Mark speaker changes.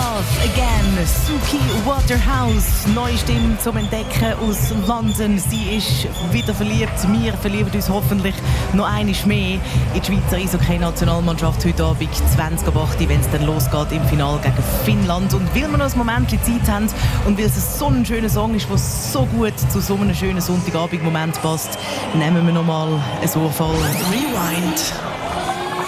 Speaker 1: Love Again, Suki Waterhouse, neue Stimme zum Entdecken aus London. Sie ist wieder verliebt. Wir verlieben uns hoffentlich noch einmal mehr in die Schweizer Eishockey-Nationalmannschaft heute Abend 20:08, wenn es dann losgeht im Finale gegen Finnland. Und weil wir noch ein Moment Zeit haben und weil es so ein schöner Song ist, der so gut zu so einem schönen Sonntagabend-Moment passt, nehmen wir noch mal ein Urfall. Rewind.